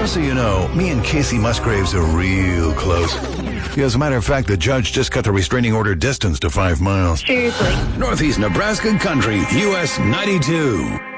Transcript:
Just so you know, me and Casey Musgraves are real close. As a matter of fact, the judge just cut the restraining order distance to 5 miles. Seriously. Northeast Nebraska Country, US 92.